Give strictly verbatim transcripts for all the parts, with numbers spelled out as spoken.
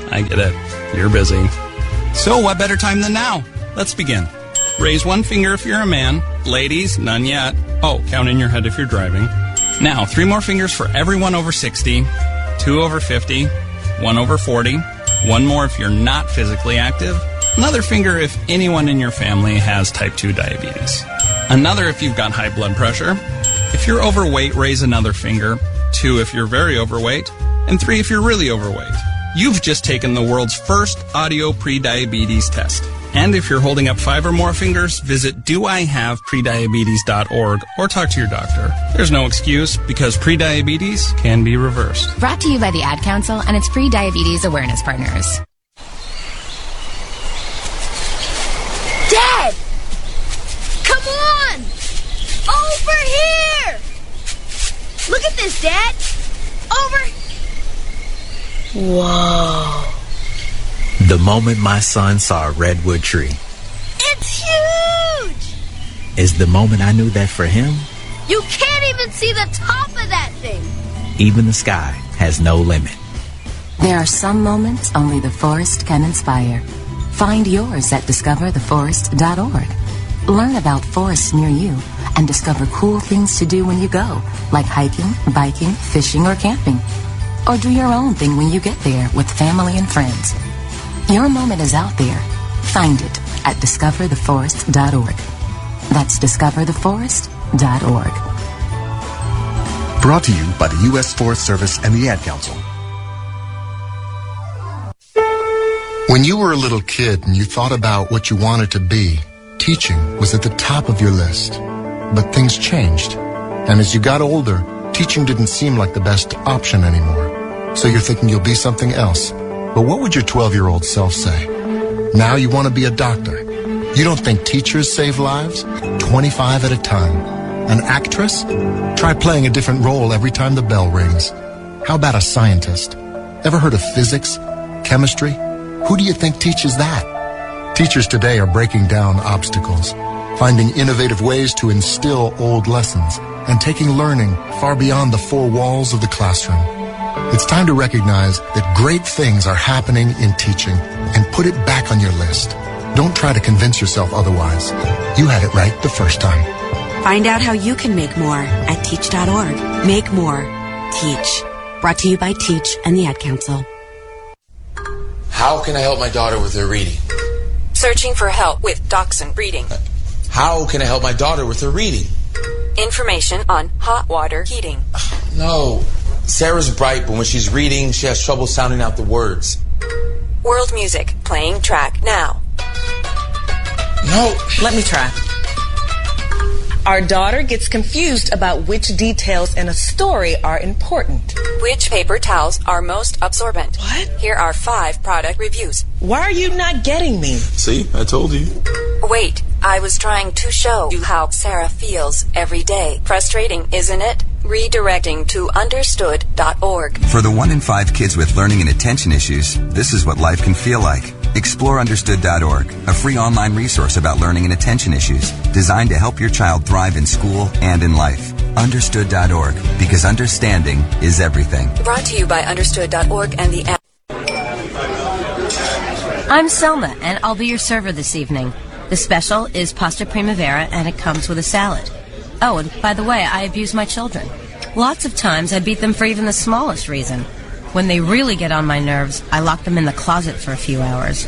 I get it. You're busy. So what better time than now? Let's begin. Raise one finger if you're a man. Ladies, none yet. Oh, count in your head if you're driving. Now, three more fingers for everyone over sixty, two over fifty, one over forty, one more if you're not physically active, another finger if anyone in your family has type two diabetes, another if you've got high blood pressure. If you're overweight, raise another finger, two if you're very overweight, and three if you're really overweight. You've just taken the world's first audio pre-diabetes test. And if you're holding up five or more fingers, visit do I have prediabetes dot org or talk to your doctor. There's no excuse because prediabetes can be reversed. Brought to you by the Ad Council and its pre-diabetes awareness partners. Dad! Come on! Over here! Look at this, Dad! Over... Whoa. The moment my son saw a redwood tree. It's huge! Is the moment I knew that for him, you can't even see the top of that thing. even the sky has no limit. There are some moments only the forest can inspire. Find yours at discover the forest dot org. Learn about forests near you and discover cool things to do when you go, like hiking, biking, fishing, or camping. Or do your own thing when you get there with family and friends. Your moment is out there. Find it at discover the forest dot org. That's discover the forest dot org. Brought to you by the U S Forest Service and the Ad Council. When you were a little kid and you thought about what you wanted to be, teaching was at the top of your list. But things changed. And as you got older, teaching didn't seem like the best option anymore. So you're thinking you'll be something else. But what would your twelve-year-old self say? Now you want to be a doctor. You don't think teachers save lives? twenty-five at a time. An actress? Try playing a different role every time the bell rings. How about a scientist? Ever heard of physics? Chemistry? Who do you think teaches that? Teachers today are breaking down obstacles, finding innovative ways to instill old lessons, and taking learning far beyond the four walls of the classroom. It's time to recognize that great things are happening in teaching and put it back on your list. Don't try to convince yourself otherwise. You had it right the first time. Find out how you can make more at teach dot org. Make more. Teach. Brought to you by Teach and the Ad Council. How can I help my daughter with her reading? Searching for help with Dachshund breeding. How can I help my daughter with her reading? Information on hot water heating. No. Sarah's bright, but when she's reading, she has trouble sounding out the words. World music playing track now. No. Let me try. Our daughter gets confused about which details in a story are important. Which paper towels are most absorbent? What? Here are five product reviews. Why are you not getting me? See, I told you. Wait, I was trying to show you how Sarah feels every day. Frustrating, isn't it? Redirecting to understood dot org. For the one in five kids with learning and attention issues, this is what life can feel like. Explore understood dot org, a free online resource about learning and attention issues, designed to help your child thrive in school and in life. understood dot org, because understanding is everything. Brought to you by understood dot org and the app. I'm Selma, and I'll be your server this evening. The special is pasta primavera, and it comes with a salad. Oh, and by the way, I abuse my children. Lots of times I beat them for even the smallest reason. When they really get on my nerves, I lock them in the closet for a few hours.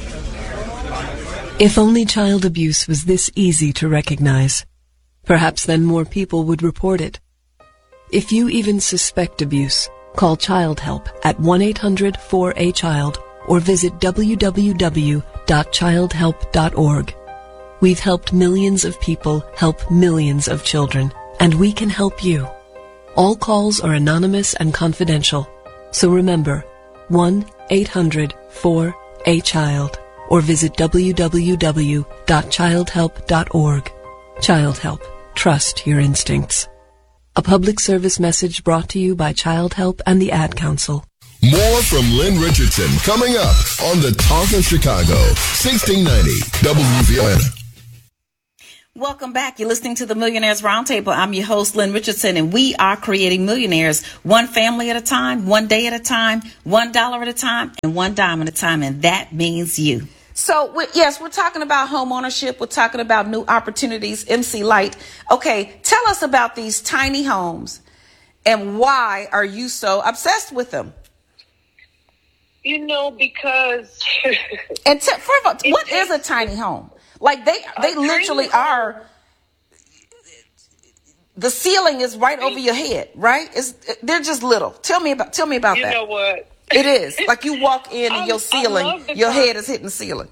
If only child abuse was this easy to recognize, perhaps then more people would report it. If you even suspect abuse, call Child Help at one eight hundred four A child or visit w w w dot child help dot org. We've helped millions of people help millions of children, and we can help you. All calls are anonymous and confidential. So remember, one eight hundred four A child or visit w w w dot child help dot org. Child Help. Trust your instincts. A public service message brought to you by Child Help and the Ad Council. More from Lynn Richardson coming up on the Talk of Chicago, sixteen ninety W V O N. Welcome back. You're listening to the Millionaires Roundtable. I'm your host, Lynn Richardson, and we are creating millionaires one family at a time, one day at a time, one dollar at a time, and one dime at a time, and that means you. So, we, yes, we're talking about home ownership. We're talking about new opportunities. M C Light. Okay, tell us about these tiny homes, and why are you so obsessed with them? You know, because... and t- first of all, what is a tiny home? Like they, they literally are. The ceiling is right over your head, right? It's they're just little. Tell me about. Tell me about you that. You know what? It is like you walk in and I, your ceiling, your con- head is hitting the ceiling.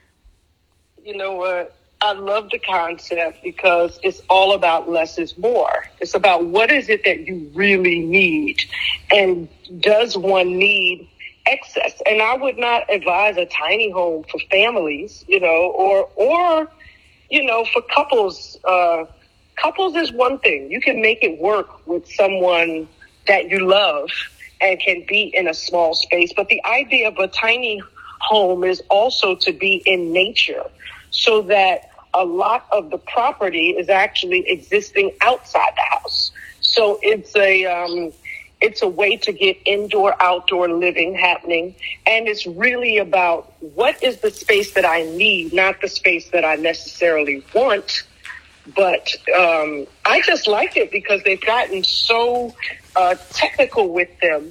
You know what? I love the concept because it's all about less is more. It's about what is it that you really need, and does one need excess? And I would not advise a tiny home for families, you know, or, or, you know, for couples. Uh, couples is one thing. You can make it work with someone that you love and can be in a small space. But the idea of a tiny home is also to be in nature, so that a lot of the property is actually existing outside the house. So it's a, um, It's a way to get indoor, outdoor living happening. And it's really about what is the space that I need, not the space that I necessarily want. But um, I just like it because they've gotten so uh, technical with them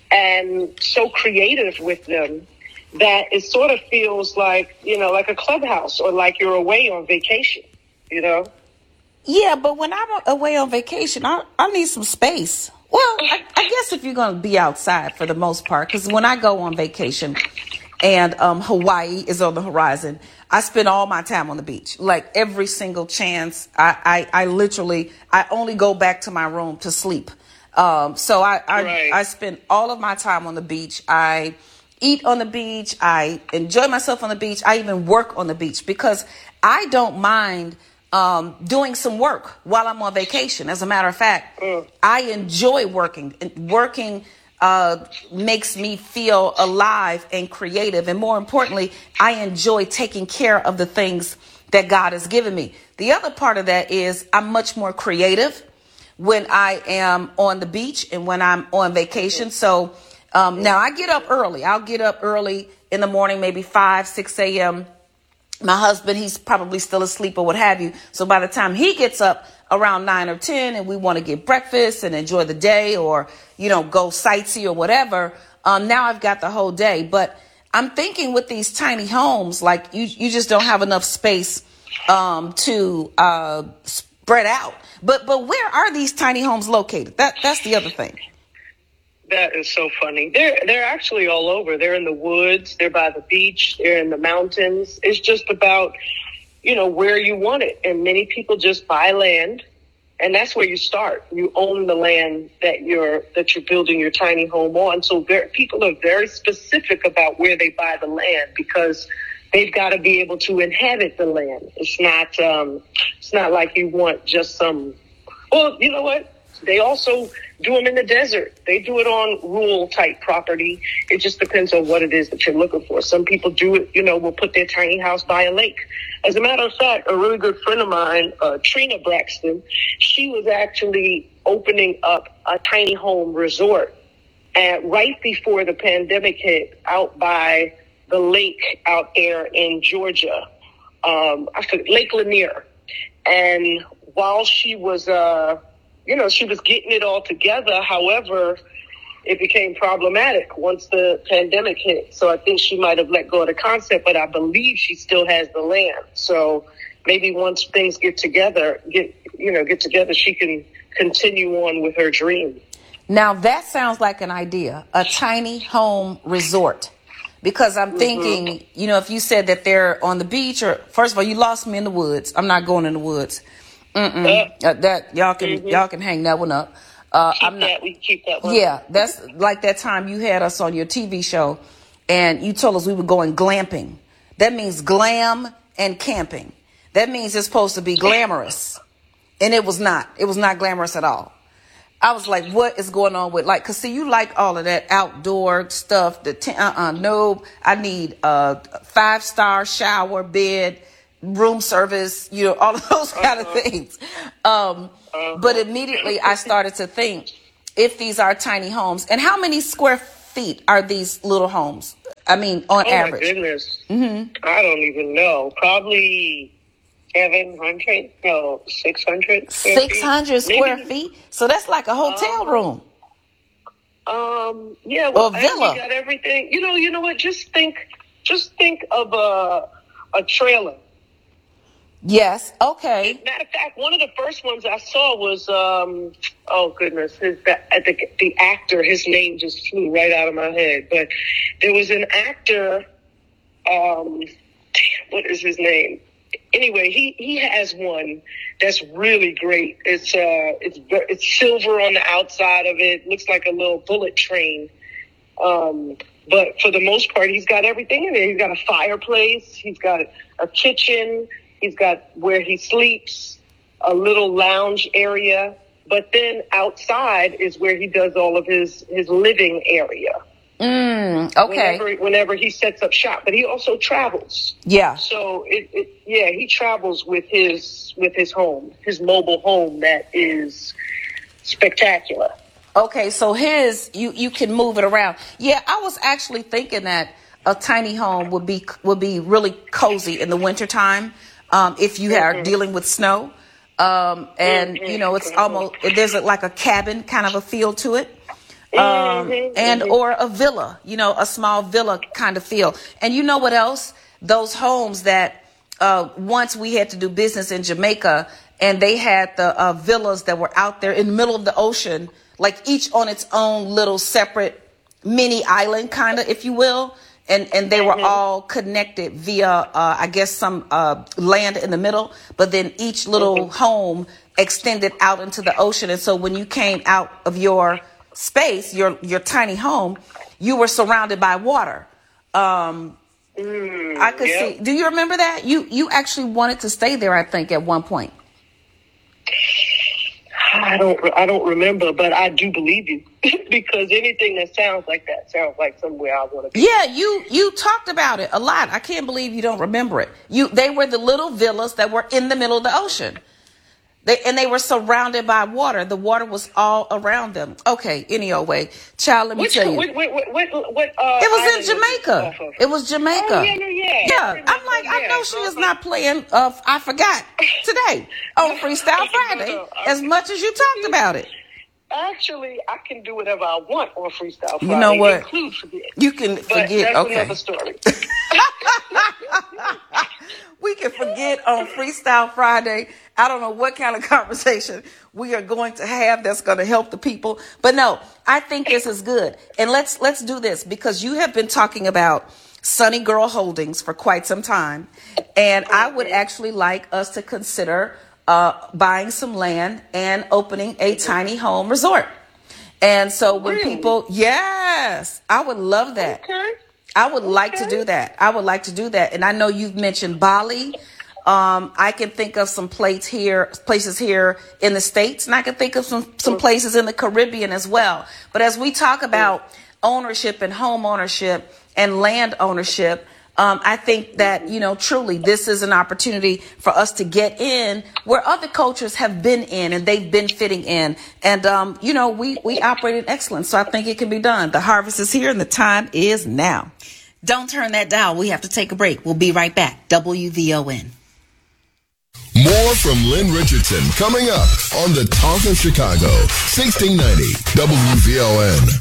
and so creative with them that it sort of feels like, you know, like a clubhouse or like you're away on vacation, you know? Yeah, but when I'm away on vacation, I, I need some space. Well, I, I guess if you're going to be outside for the most part, because when I go on vacation and um, Hawaii is on the horizon, I spend all my time on the beach. Like every single chance, I, I, I literally, I only go back to my room to sleep. Um, so I, I, right. I spend all of my time on the beach. I eat on the beach. I enjoy myself on the beach. I even work on the beach because I don't mind Um, doing some work while I'm on vacation. As a matter of fact, mm. I enjoy working. Working uh, makes me feel alive and creative. And more importantly, I enjoy taking care of the things that God has given me. The other part of that is I'm much more creative when I am on the beach and when I'm on vacation. So um, now I get up early. I'll get up early in the morning, maybe five, six a.m. My husband, he's probably still asleep or what have you. So by the time he gets up around nine or ten and we want to get breakfast and enjoy the day or, you know, go sightsee or whatever, um, now I've got the whole day. But I'm thinking with these tiny homes, like you, you just don't have enough space um, to uh, spread out. But but where are these tiny homes located? That That's the other thing. That is so funny. They're they're actually all over. They're in the woods. They're by the beach. They're in the mountains. It's just about, you know, where you want it. And many people just buy land, and that's where you start. You own the land that you're that you're building your tiny home on. So very, people are very specific about where they buy the land because they've got to be able to inhabit the land. It's not um, it's not like you want just some. Well, you know what? They also do them in the desert. They do it on rural type property. It just depends on what it is that you're looking for. Some people do it, you know, will put their tiny house by a lake. As a matter of fact, a really good friend of mine, uh, Trina Braxton, she was actually opening up a tiny home resort and right before the pandemic hit out by the lake out there in Georgia, um, I forget, Lake Lanier. And while she was, uh, you know, she was getting it all together. However, it became problematic once the pandemic hit. So I think she might have let go of the concept, but I believe she still has the land. So maybe once things get together, get, you know, get together, she can continue on with her dream. Now that sounds like an idea, a tiny home resort. Because I'm thinking, mm-hmm. you know, if you said that they're on the beach or first of all, you lost me in the woods. I'm not going in the woods. Mm-mm. Uh, that y'all can mm-hmm. y'all can hang that one up. Uh, keep I'm not, that. We keep that one. Yeah, that's like that time you had us on your T V show, and you told us we were going glamping. That means glam and camping. That means it's supposed to be glamorous, and it was not. It was not glamorous at all. I was like, what is going on with like? Cause see, you like all of that outdoor stuff. The t- uh uh no, I need a five star shower, bed. room service, you know, all of those kind of things. Um, but immediately I started to think, if these are tiny homes, and how many square feet are these little homes? I mean, on oh average. Oh my goodness. Mm-hmm. I don't even know. Probably seven hundred, no, six hundred. six hundred square feet? So that's like a hotel um, room. Um, yeah, well, a villa. You got everything. You know, you know what? Just think, just think of a, a trailer. Yes. Okay. Matter of fact, one of the first ones I saw was, um, oh goodness, his, the, the, the actor, his name just flew right out of my head. But there was an actor, um, what is his name? Anyway, he, he has one that's really great. It's, uh, it's, it's silver on the outside of it. Looks like a little bullet train. Um, but for the most part, he's got everything in there. He's got a fireplace. He's got a kitchen. He's got where he sleeps, a little lounge area, but then outside is where he does all of his, his living area. Mm, okay. Whenever, whenever he sets up shop, but he also travels. Yeah. So it, it, yeah, he travels with his, with his home, his mobile home that is spectacular. Okay. So his, you, you can move it around. Yeah. I was actually thinking that a tiny home would be, would be really cozy in the wintertime. Um, if you are mm-hmm. dealing with snow, um, and mm-hmm. you know, it's almost, there's a, like a cabin kind of a feel to it, um, mm-hmm. and, mm-hmm. or a villa, you know, a small villa kind of feel. And you know what else? Those homes that, uh, once we had to do business in Jamaica, and they had the, uh, villas that were out there in the middle of the ocean, like each on its own little separate mini island, kind of, if you will. And and they were all connected via, uh, I guess, some uh, land in the middle. But then each little home extended out into the ocean. And so when you came out of your space, your your tiny home, you were surrounded by water. Um, mm, I could yep. see. Do you remember that? You you actually wanted to stay there, I think, at one point. I don't I don't remember, but I do believe you because anything that sounds like that sounds like somewhere I want to be. Yeah, you you talked about it a lot. I can't believe you don't remember it. You they were the little villas that were in the middle of the ocean. They, and they were surrounded by water. The water was all around them. Okay, any old way. Child, let me Which, tell you. What, what, what, what, uh, it was in Jamaica. Was it was Jamaica. Oh, yeah, yeah, yeah. Yeah, I'm like, I know she is not playing, uh, I forgot, today on Freestyle Friday as much as you talked about it. Actually, I can do whatever I want on Freestyle Friday. You know what? Include forget. You can but forget. That's okay. another story. We can forget on Freestyle Friday. I don't know what kind of conversation we are going to have that's going to help the people. But no, I think this is good. And let's let's do this because you have been talking about Sunny Girl Holdings for quite some time. And I would actually like us to consider uh, buying some land and opening a tiny home resort. And so when really? people, yes, I would love that. Okay. I would like okay. to do that. I would like to do that. And I know you've mentioned Bali. Um, I can think of some places here, places here in the States, and I can think of some, some places in the Caribbean as well. But as we talk about ownership and home ownership and land ownership, um, I think that, you know, truly this is an opportunity for us to get in where other cultures have been in and they've been fitting in. And, um, you know, we, we operate in excellence. So I think it can be done. The harvest is here and the time is now. Don't turn that dial. We have to take a break. We'll be right back. W V O N. More from Lynn Richardson coming up on the Talk of Chicago, sixteen ninety W V O N.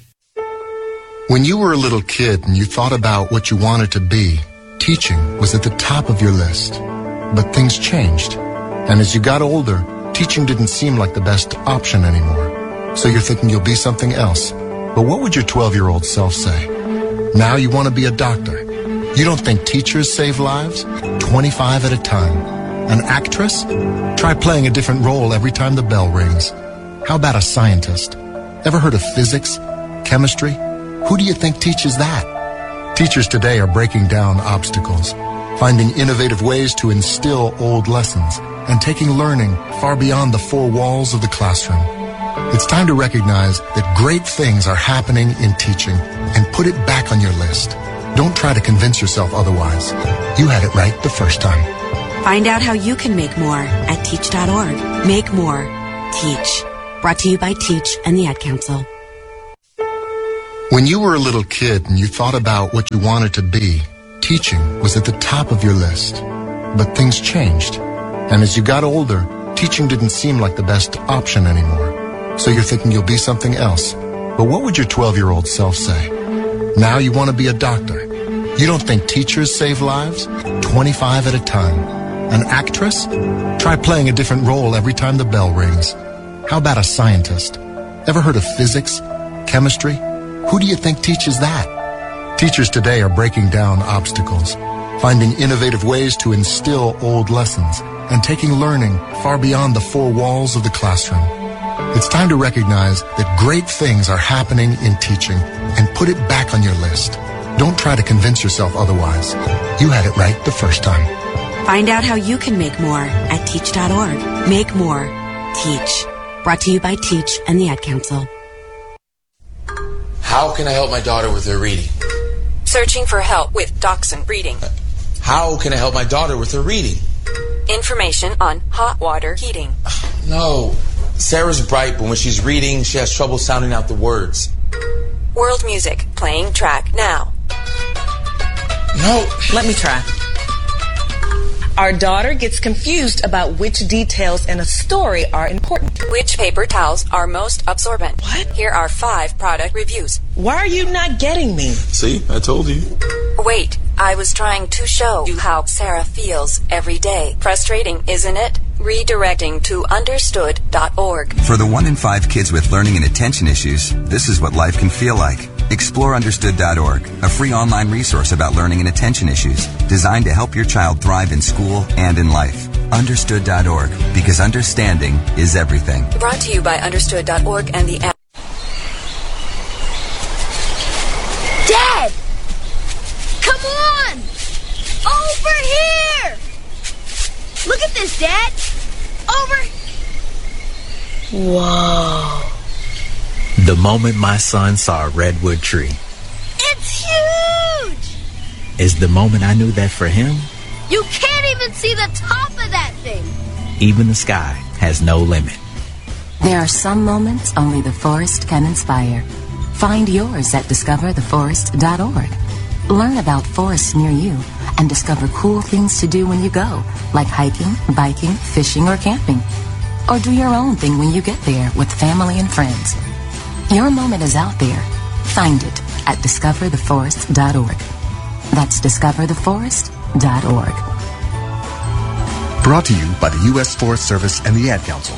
When you were a little kid and you thought about what you wanted to be, teaching was at the top of your list. But things changed. And as you got older, teaching didn't seem like the best option anymore. So you're thinking you'll be something else. But what would your twelve-year-old self say? Now you want to be a doctor. You don't think teachers save lives? twenty-five at a time. An actress? Try playing a different role every time the bell rings. How about a scientist? Ever heard of physics? Chemistry? Who do you think teaches that? Teachers today are breaking down obstacles, finding innovative ways to instill old lessons, and taking learning far beyond the four walls of the classroom. It's time to recognize that great things are happening in teaching and put it back on your list. Don't try to convince yourself otherwise. You had it right the first time. Find out how you can make more at teach dot org. Make more. Teach. Brought to you by Teach and the Ad Council. When you were a little kid and you thought about what you wanted to be, teaching was at the top of your list. But things changed. And as you got older, teaching didn't seem like the best option anymore. So you're thinking you'll be something else. But what would your twelve-year-old self say? Now you want to be a doctor. You don't think teachers save lives? twenty-five at a time. An actress? Try playing a different role every time the bell rings. How about a scientist? Ever heard of physics? Chemistry? Who do you think teaches that? Teachers today are breaking down obstacles, finding innovative ways to instill old lessons, and taking learning far beyond the four walls of the classroom. It's time to recognize that great things are happening in teaching and put it back on your list. Don't try to convince yourself otherwise. You had it right the first time. Find out how you can make more at teach dot org. Make more. Teach. Brought to you by Teach and the Ad Council. How can I help my daughter with her reading? Searching for help with Dachshund breeding. How can I help my daughter with her reading? Information on hot water heating. No. Sarah's bright, but when she's reading, she has trouble sounding out the words. World music. Playing track now. No. Let me try. Our daughter gets confused about which details in a story are important. Which paper towels are most absorbent? What? Here are five product reviews. Why are you not getting me? See, I told you. Wait, I was trying to show you how Sarah feels every day. Frustrating, isn't it? Redirecting to understood dot org. For the one in five kids with learning and attention issues, this is what life can feel like. Explore understood dot org, a free online resource about learning and attention issues, designed to help your child thrive in school and in life. understood dot org, because understanding is everything. Brought to you by understood dot org and the app. Dad! Come on! Over here! Look at this, Dad! Over! Whoa. The moment my son saw a redwood tree It's huge! is the moment I knew that for him, You can't even see the top of that thing! even the sky has no limit. There are some moments only the forest can inspire. Find yours at discover the forest dot org. Learn about forests near you and discover cool things to do when you go, like hiking, biking, fishing, or camping. Or do your own thing when you get there with family and friends. Your moment is out there. Find it at discover the forest dot org. That's discover the forest dot org. Brought to you by the U S Forest Service and the Ad Council.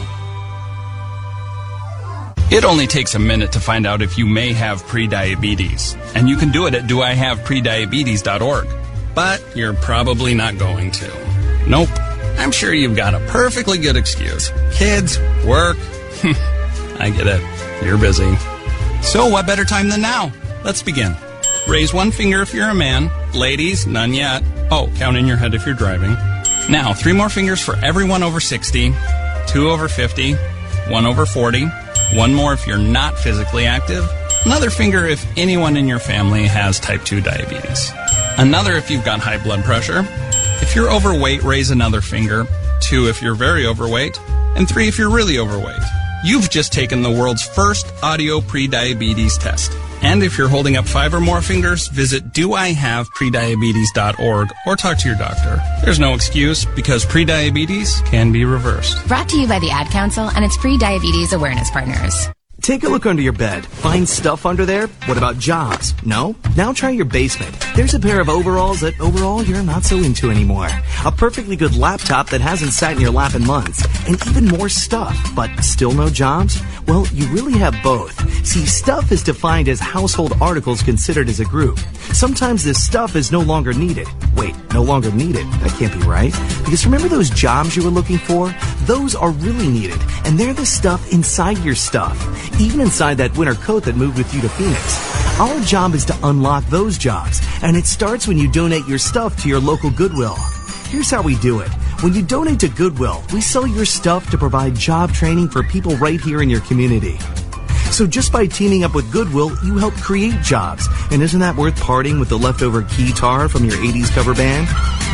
It only takes a minute to find out if you may have prediabetes. And you can do it at do I have prediabetes dot org. But you're probably not going to. Nope. I'm sure you've got a perfectly good excuse. Kids, work. I get it. You're busy. So what better time than now? Let's begin. Raise one finger if you're a man. Ladies, none yet. Oh, count in your head if you're driving. Now, three more fingers for everyone over sixty, two over fifty, one over forty, one more if you're not physically active, another finger if anyone in your family has type two diabetes, another if you've got high blood pressure. If you're overweight, raise another finger, two if you're very overweight, and three if you're really overweight. You've just taken the world's first audio prediabetes test. And if you're holding up five or more fingers, visit do I have prediabetes dot org or talk to your doctor. There's no excuse because prediabetes can be reversed. Brought to you by the Ad Council and its free diabetes awareness partners. Take a look under your bed. Find stuff under there? What about jobs? No? Now try your basement. There's a pair of overalls that overall you're not so into anymore. A perfectly good laptop that hasn't sat in your lap in months. And even more stuff, but still no jobs? Well, you really have both. See, stuff is defined as household articles considered as a group. Sometimes this stuff is no longer needed. Wait, no longer needed? That can't be right. Because remember those jobs you were looking for? Those are really needed. And they're the stuff inside your stuff. Even inside that winter coat that moved with you to Phoenix. Our job is to unlock those jobs, and it starts when you donate your stuff to your local Goodwill. Here's how we do it. When you donate to Goodwill, we sell your stuff to provide job training for people right here in your community. So just by teaming up with Goodwill, you help create jobs. And isn't that worth parting with the leftover keytar from your eighties cover band?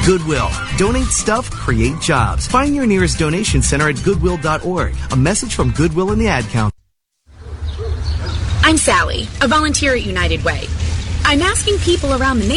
Goodwill. Donate stuff, create jobs. Find your nearest donation center at goodwill dot org. A message from Goodwill and the Ad Council. I'm Sally, a volunteer at United Way. I'm asking people around the nation